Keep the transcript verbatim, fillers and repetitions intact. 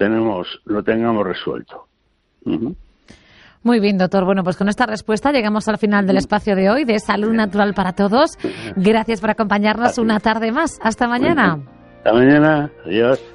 tenemos, lo tengamos resuelto. Uh-huh. Muy bien, doctor. Bueno, pues con esta respuesta llegamos al final del espacio de hoy de Salud Natural para Todos. Gracias por acompañarnos una tarde más. Hasta mañana. Hasta mañana. Adiós.